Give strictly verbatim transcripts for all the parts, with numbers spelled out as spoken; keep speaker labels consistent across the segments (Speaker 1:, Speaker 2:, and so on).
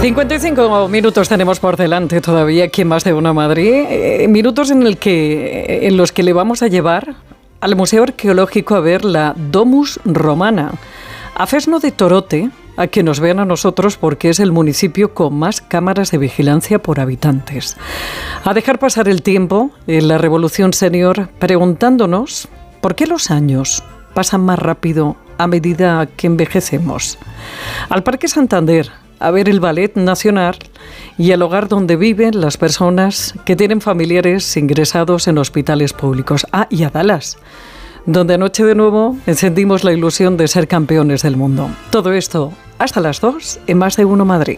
Speaker 1: cincuenta y cinco minutos tenemos por delante todavía aquí en Más de Uno Madrid, eh, minutos en, el que, en los que le vamos a llevar al Museo Arqueológico a ver la Domus Romana, a Fresno de Torote, a que nos vean a nosotros porque es el municipio con más cámaras de vigilancia por habitantes. A dejar pasar el tiempo en la Revolución Senior preguntándonos por qué los años pasan más rápido a medida que envejecemos. Al Parque Santander, a ver el Ballet Nacional y el hogar donde viven las personas que tienen familiares ingresados en hospitales públicos. Ah, y a Dallas, donde anoche de nuevo encendimos la ilusión de ser campeones del mundo. Todo esto hasta las dos en Más de Uno Madrid.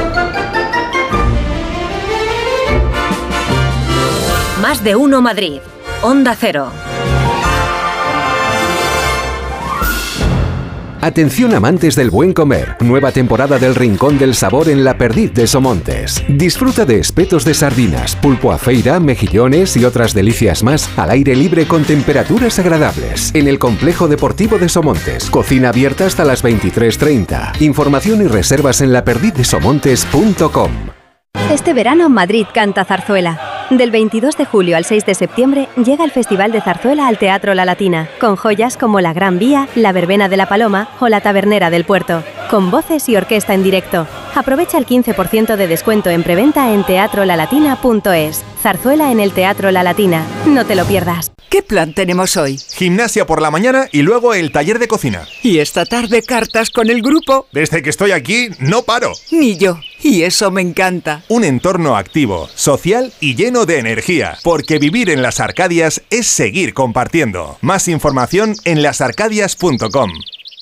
Speaker 2: Más de Uno Madrid, Onda Cero.
Speaker 3: Atención amantes del buen comer, nueva temporada del Rincón del Sabor en La Perdiz de Somontes. Disfruta de espetos de sardinas, pulpo a feira, mejillones y otras delicias más al aire libre con temperaturas agradables. En el Complejo Deportivo de Somontes, cocina abierta hasta las veintitrés treinta. Información y reservas en la perdiz de somontes punto com.
Speaker 4: Este verano Madrid canta zarzuela. Del veintidós de julio al seis de septiembre llega el Festival de Zarzuela al Teatro La Latina, con joyas como La Gran Vía, La Verbena de la Paloma o La Tabernera del Puerto, con voces y orquesta en directo. Aprovecha el quince por ciento de descuento en preventa en teatro la latina punto es. Zarzuela en el Teatro La Latina. No te lo pierdas.
Speaker 5: ¿Qué plan tenemos hoy?
Speaker 6: Gimnasia por la mañana y luego el taller de cocina.
Speaker 5: Y esta tarde cartas con el grupo.
Speaker 6: Desde que estoy aquí, no paro.
Speaker 5: Ni yo. Y eso me encanta.
Speaker 6: Un entorno activo, social y lleno de energía. Porque vivir en las Arcadias es seguir compartiendo. Más información en las arcadias punto com.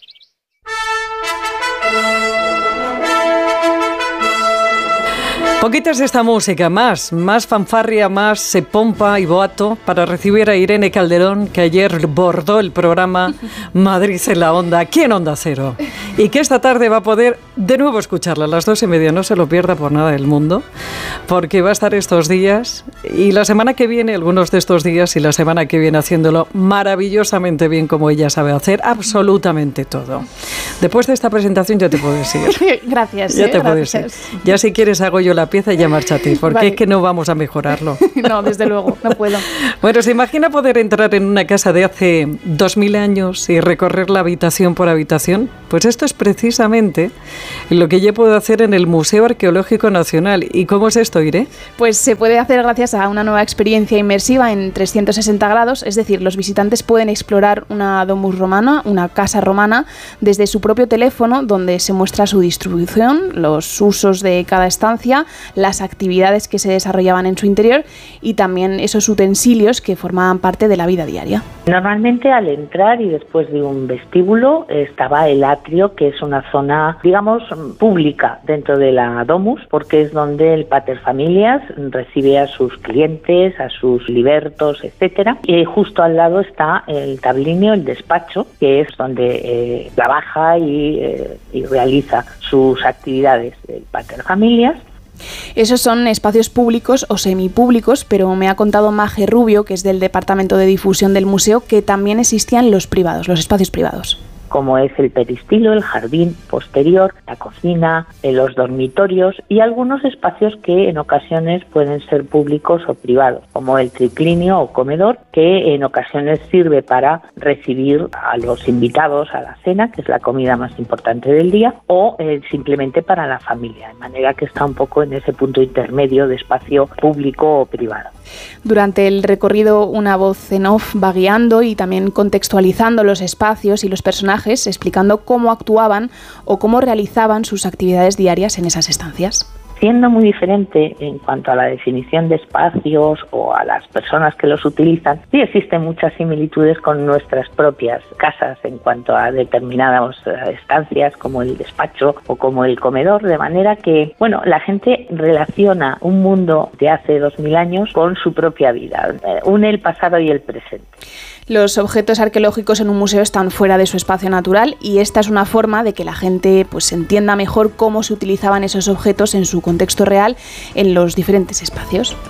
Speaker 1: Poquitas de esta música, más, más fanfarria, más eh, pompa y boato para recibir a Irene Calderón, que ayer bordó el programa Madrid en la Onda, aquí en Onda Cero, y que esta tarde va a poder de nuevo escucharla a las dos y media. No se lo pierda por nada del mundo, porque va a estar estos días y la semana que viene, algunos de estos días y la semana que viene haciéndolo maravillosamente bien, como ella sabe hacer absolutamente todo. Después de esta presentación ya te puedes ir.
Speaker 7: Gracias.
Speaker 1: Ya
Speaker 7: eh,
Speaker 1: te puedes ir. Ya si quieres hago yo la pieza y ya marcha a ti, porque vale. Es que no vamos a mejorarlo.
Speaker 7: No, desde luego, no puedo.
Speaker 1: Bueno, ¿se imagina poder entrar en una casa de hace dos mil años y recorrerla habitación por habitación? Pues esto es precisamente lo que yo puedo hacer en el Museo Arqueológico Nacional. ¿Y cómo es esto, Irene?
Speaker 7: Pues se puede hacer gracias a una nueva experiencia inmersiva en trescientos sesenta grados, es decir, los visitantes pueden explorar una domus romana, una casa romana, desde su propio teléfono, donde se muestra su distribución, los usos de cada estancia, las actividades que se desarrollaban en su interior y también esos utensilios que formaban parte de la vida diaria.
Speaker 8: Normalmente al entrar y después de un vestíbulo estaba el atrio, que es una zona, digamos, pública dentro de la domus, porque es donde el paterfamilias recibe a sus clientes, a sus libertos, etcétera. Y justo al lado está el tablinio, el despacho, que es donde eh, trabaja y, eh, y realiza sus actividades el paterfamilias.
Speaker 7: Esos son espacios públicos o semipúblicos, pero me ha contado Maje Rubio, que es del Departamento de Difusión del Museo, que también existían los privados, los espacios privados.
Speaker 8: Como es el peristilo, el jardín posterior, la cocina, los dormitorios y algunos espacios que en ocasiones pueden ser públicos o privados, como el triclinio o comedor, que en ocasiones sirve para recibir a los invitados a la cena, que es la comida más importante del día, o eh, simplemente para la familia, de manera que está un poco en ese punto intermedio de espacio público o privado.
Speaker 7: Durante el recorrido, una voz en off va guiando y también contextualizando los espacios y los personajes, explicando cómo actuaban o cómo realizaban sus actividades diarias en esas estancias.
Speaker 8: Siendo muy diferente en cuanto a la definición de espacios o a las personas que los utilizan, sí existen muchas similitudes con nuestras propias casas en cuanto a determinadas estancias como el despacho o como el comedor, de manera que, bueno, la gente relaciona un mundo de hace dos mil años con su propia vida, une el pasado y el presente.
Speaker 7: Los objetos arqueológicos en un museo están fuera de su espacio natural y esta es una forma de que la gente pues entienda mejor cómo se utilizaban esos objetos en su contexto real en los diferentes espacios.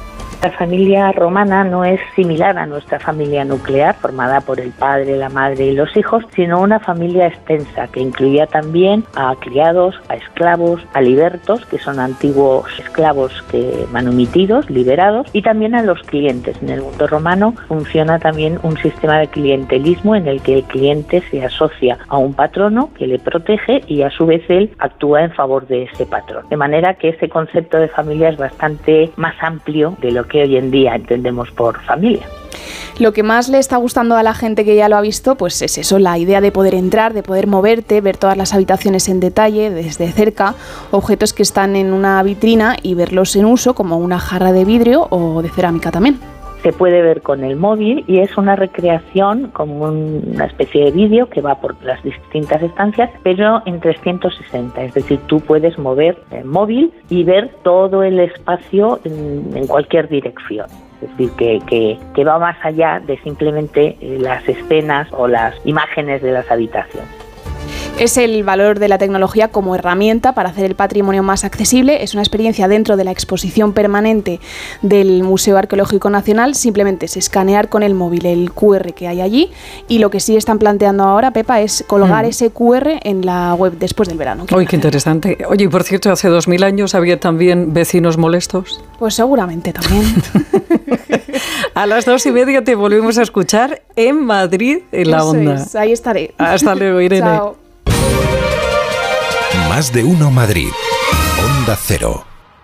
Speaker 8: Nuestra familia romana no es similar a nuestra familia nuclear, formada por el padre, la madre y los hijos, sino una familia extensa que incluía también a criados, a esclavos, a libertos, que son antiguos esclavos que manumitidos, liberados, y también a los clientes. En el mundo romano funciona también un sistema de clientelismo en el que el cliente se asocia a un patrono que le protege y a su vez él actúa en favor de ese patrón. De manera que este concepto de familia es bastante más amplio de lo que hoy en día entendemos por familia.
Speaker 7: Lo que más le está gustando a la gente que ya lo ha visto, pues es eso, la idea de poder entrar, de poder moverte, ver todas las habitaciones en detalle, desde cerca, objetos que están en una vitrina y verlos en uso, como una jarra de vidrio o de cerámica también.
Speaker 8: Se puede ver con el móvil y es una recreación como una especie de vídeo que va por las distintas estancias, pero en trescientos sesenta, es decir, tú puedes mover el móvil y ver todo el espacio en, en cualquier dirección. Es decir, que, que, que va más allá de simplemente las escenas o las imágenes de las habitaciones.
Speaker 7: Es el valor de la tecnología como herramienta para hacer el patrimonio más accesible. Es una experiencia dentro de la exposición permanente del Museo Arqueológico Nacional. Simplemente es escanear con el móvil el cu erre que hay allí, y lo que sí están planteando ahora, Pepa, es colgar mm. ese cu erre en la web después del verano.
Speaker 1: Uy, qué interesante. Oye, y por cierto, hace dos mil años había también vecinos molestos.
Speaker 7: Pues seguramente también.
Speaker 1: A las dos y media te volvemos a escuchar en Madrid, en la
Speaker 7: Eso
Speaker 1: Onda.
Speaker 7: Es, ahí estaré.
Speaker 1: Hasta luego, Irene.
Speaker 7: Chao.
Speaker 3: Más de uno Madrid. Onda Cero.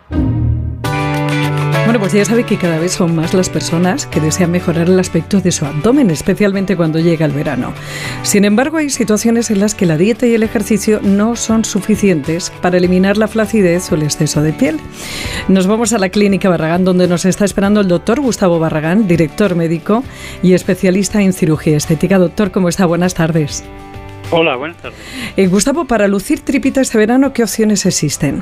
Speaker 1: Bueno, pues ya sabe que cada vez son más las personas que desean mejorar el aspecto de su abdomen, especialmente cuando llega el verano. Sin embargo, hay situaciones en las que la dieta y el ejercicio no son suficientes para eliminar la flacidez o el exceso de piel. Nos vamos a la Clínica Barragán, donde nos está esperando el doctor Gustavo Barragán, director médico y especialista en cirugía estética. Doctor, ¿cómo está? Buenas tardes.
Speaker 9: Hola, buenas tardes.
Speaker 1: Eh, Gustavo, para lucir tripita este verano, ¿qué opciones existen?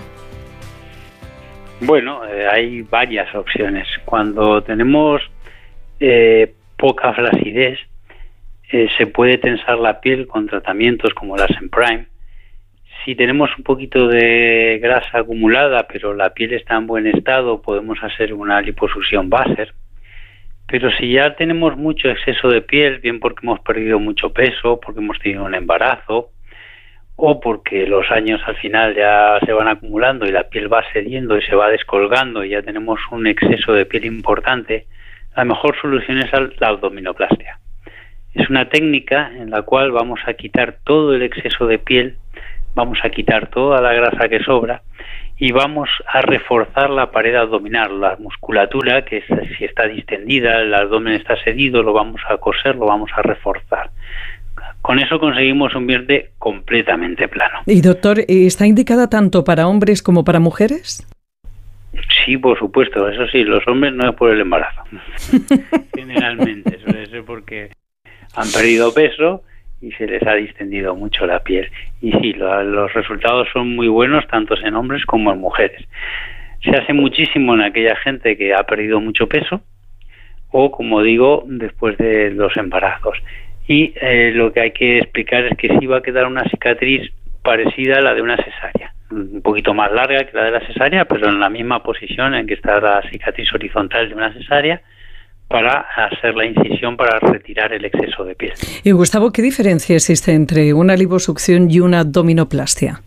Speaker 9: Bueno, eh, hay varias opciones. Cuando tenemos eh, poca flacidez, eh, se puede tensar la piel con tratamientos como las en Prime. Si tenemos un poquito de grasa acumulada, pero la piel está en buen estado, podemos hacer una liposucción Basser. Pero si ya tenemos mucho exceso de piel, bien porque hemos perdido mucho peso, porque hemos tenido un embarazo, o porque los años al final ya se van acumulando y la piel va cediendo y se va descolgando y ya tenemos un exceso de piel importante, la mejor solución es la abdominoplastia. Es una técnica en la cual vamos a quitar todo el exceso de piel, vamos a quitar toda la grasa que sobra y vamos a reforzar la pared abdominal, la musculatura, que si está distendida, el abdomen está cedido, lo vamos a coser, lo vamos a reforzar. Con eso conseguimos un vientre completamente plano.
Speaker 1: Y doctor, ¿está indicada tanto para hombres como para mujeres?
Speaker 9: Sí, por supuesto, eso sí, los hombres no es por el embarazo. Generalmente suele ser porque han perdido peso y se les ha distendido mucho la piel. Y sí, lo, los resultados son muy buenos tanto en hombres como en mujeres. Se hace muchísimo en aquella gente que ha perdido mucho peso o, como digo, después de los embarazos. Y eh, lo que hay que explicar es que sí va a quedar una cicatriz parecida a la de una cesárea. Un poquito más larga que la de la cesárea, pero en la misma posición en que está la cicatriz horizontal de una cesárea, para hacer la incisión para retirar el exceso de piel.
Speaker 1: Y Gustavo, ¿qué diferencia existe entre una liposucción y una abdominoplastia?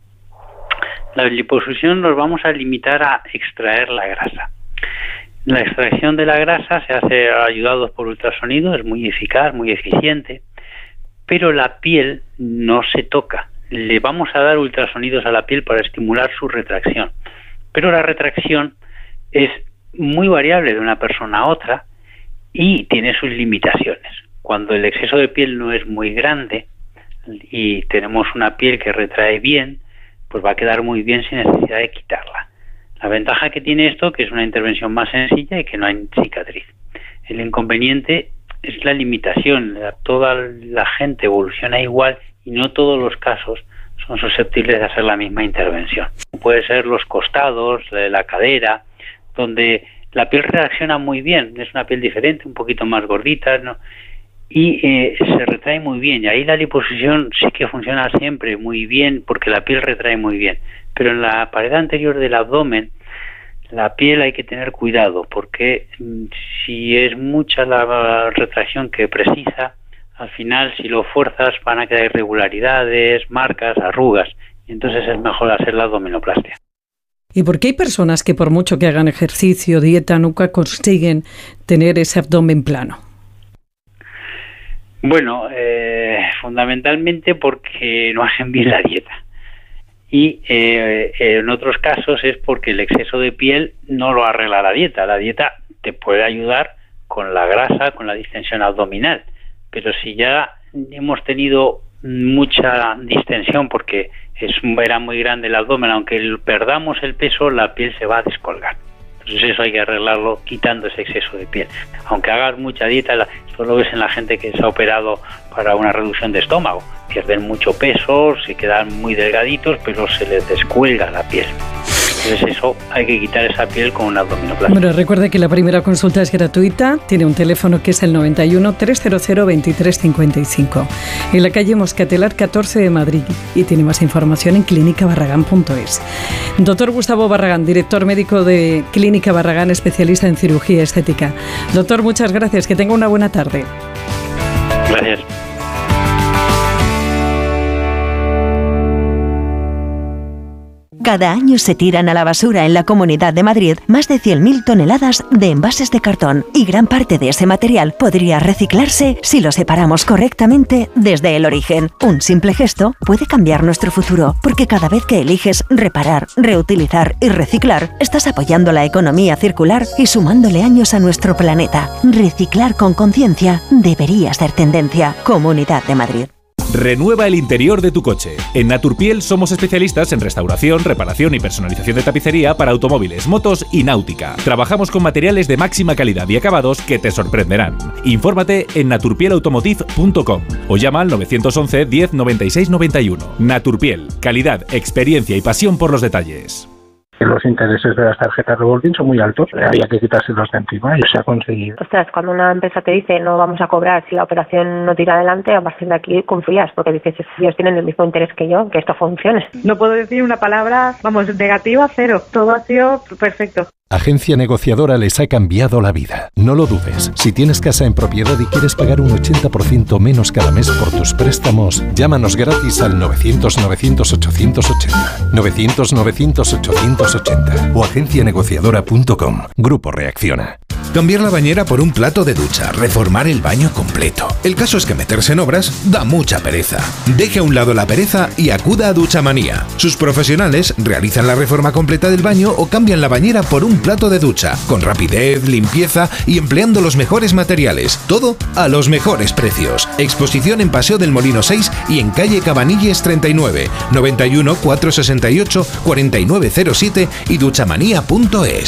Speaker 9: La liposucción nos vamos a limitar a extraer la grasa. La extracción de la grasa se hace ayudados por ultrasonido, es muy eficaz, muy eficiente, pero la piel no se toca. Le vamos a dar ultrasonidos a la piel para estimular su retracción, pero la retracción es muy variable de una persona a otra y tiene sus limitaciones. Cuando el exceso de piel no es muy grande y tenemos una piel que retrae bien, pues va a quedar muy bien sin necesidad de quitarla. La ventaja que tiene esto, que es una intervención más sencilla y que no hay cicatriz. El inconveniente es la limitación. Toda la gente evoluciona igual y no todos los casos son susceptibles de hacer la misma intervención. Puede ser los costados, la cadera, donde la piel reacciona muy bien, es una piel diferente, un poquito más gordita, ¿no? Y eh, se retrae muy bien, y ahí la liposucción sí que funciona siempre muy bien, porque la piel retrae muy bien, pero en la pared anterior del abdomen La piel hay que tener cuidado porque si es mucha la retracción que precisa, al final si lo fuerzas van a quedar irregularidades, marcas, arrugas, y entonces es mejor hacer la abdominoplastia.
Speaker 1: ¿Y por qué hay personas que por mucho que hagan ejercicio, dieta, nunca consiguen tener ese abdomen plano?
Speaker 9: Bueno, eh, fundamentalmente porque no hacen bien la dieta. Y eh, en otros casos es porque el exceso de piel no lo arregla la dieta. La dieta te puede ayudar con la grasa, con la distensión abdominal. Pero si ya hemos tenido mucha distensión porque es, era muy grande el abdomen, aunque perdamos el peso, la piel se va a descolgar. Entonces eso hay que arreglarlo quitando ese exceso de piel. Aunque hagas mucha dieta, esto lo ves en la gente que se ha operado para una reducción de estómago. Pierden mucho peso, se quedan muy delgaditos, pero se les descuelga la piel. Entonces eso hay que quitar esa piel con una abdominoplastia.
Speaker 1: Bueno, recuerde que la primera consulta es gratuita. Tiene un teléfono que es el noventa y uno, trescientos veintitrés cincuenta y cinco. En la calle Moscatelar catorce de Madrid. Y tiene más información en clínica barragán punto es. Doctor Gustavo Barragán, director médico de Clínica Barragán, especialista en cirugía estética. Doctor, muchas gracias. Que tenga una buena tarde.
Speaker 9: Gracias.
Speaker 10: Cada año se tiran a la basura en la Comunidad de Madrid más de cien mil toneladas de envases de cartón y gran parte de ese material podría reciclarse si lo separamos correctamente desde el origen. Un simple gesto puede cambiar nuestro futuro, porque cada vez que eliges reparar, reutilizar y reciclar, estás apoyando la economía circular y sumándole años a nuestro planeta. Reciclar con conciencia debería ser tendencia. Comunidad de Madrid.
Speaker 11: Renueva el interior de tu coche. En Naturpiel somos especialistas en restauración, reparación y personalización de tapicería para automóviles, motos y náutica. Trabajamos con materiales de máxima calidad y acabados que te sorprenderán. Infórmate en naturpiel automotive punto com o llama al nueve once, diez, noventa y seis, noventa y uno. Naturpiel, calidad, experiencia y pasión por los detalles.
Speaker 12: Los intereses de las tarjetas revolving son muy altos, había que quitárselos de encima y se ha conseguido.
Speaker 13: Ostras, cuando una empresa te dice no vamos a cobrar si la operación no tira adelante, a partir de aquí confías, porque dices, ellos tienen el mismo interés que yo, que esto funcione.
Speaker 14: No puedo decir una palabra, vamos, negativa, cero. Todo ha sido perfecto.
Speaker 15: Agencia Negociadora les ha cambiado la vida. No lo dudes. Si tienes casa en propiedad y quieres pagar un ochenta por ciento menos cada mes por tus préstamos, llámanos gratis al novecientos, novecientos, ochocientos ochenta. novecientos, novecientos, ochocientos ochenta o agencia negociadora punto com. Grupo Reacciona.
Speaker 16: Cambiar la bañera por un plato de ducha, reformar el baño completo. El caso es que meterse en obras da mucha pereza. Deje a un lado la pereza y acuda a Duchamanía. Sus profesionales realizan la reforma completa del baño o cambian la bañera por un plato de ducha, con rapidez, limpieza y empleando los mejores materiales. Todo a los mejores precios. Exposición en Paseo del Molino seis y en calle Cabanilles treinta y nueve, noventa y uno, cuatrocientos sesenta y ocho, cuarenta y nueve cero siete y duchamanía punto es.